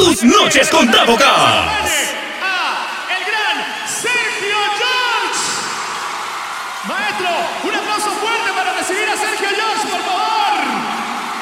tus noches con Davo Gas. El gran Sergio George. Maestro, un aplauso fuerte.